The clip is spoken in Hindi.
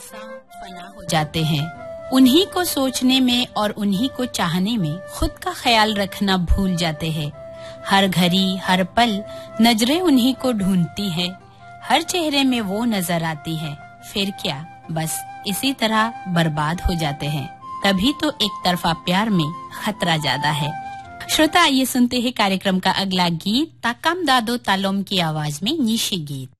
इंसान फना हो जाते हैं। उन्हीं को सोचने में और उन्हीं को चाहने में खुद का ख्याल रखना भूल जाते हैं। हर घड़ी हर पल नजरें उन्हीं को ढूंढती है, हर चेहरे में वो नजर आती है। फिर क्या, बस इसी तरह बर्बाद हो जाते हैं। तभी तो एक तरफा प्यार में खतरा ज्यादा है। श्रोता, ये सुनते हैं कार्यक्रम का अगला गीत, ताकम दादो तालोम की आवाज में निशी गीत।